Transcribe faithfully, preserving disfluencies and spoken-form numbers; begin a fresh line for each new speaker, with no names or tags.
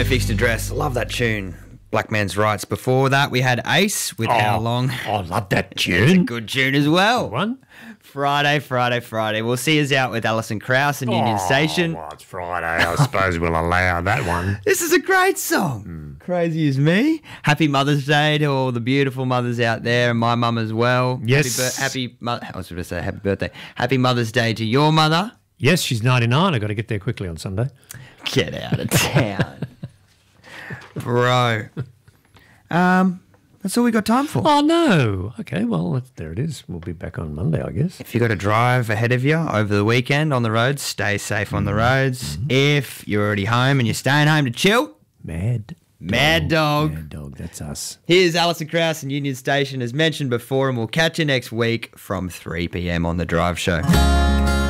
No Fixed Address. Love that tune. Black Man's Rights. Before that, we had Ace with
Oh,
How Long.
I love that
It's a
tune.
good tune as well.
One.
Friday, Friday, Friday. We'll see us out with Alison Krauss and Union
Oh,
Station.
well, it's Friday. I suppose we'll allow that one.
This is a great song. Crazy as me. Happy Mother's Day to all the beautiful mothers out there, and my mum as well.
Yes.
Happy, bir- happy mo- I was going to say happy birthday. Happy Mother's Day to your mother.
Yes, she's ninety-nine. I've got to get there quickly on Sunday.
Get out of town. Bro. Um, that's all we got time for.
Oh, no. Okay, well, that's- there it is. We'll be back on Monday, I guess.
If you've got a drive ahead of you over the weekend on the roads, stay safe on the roads. If you're already home and you're staying home to chill,
Mad.
Mad Dog.
Mad Dog, that's us.
Here's Alison Krauss and Union Station as mentioned before, and we'll catch you next week from three p.m. on The Drive Show.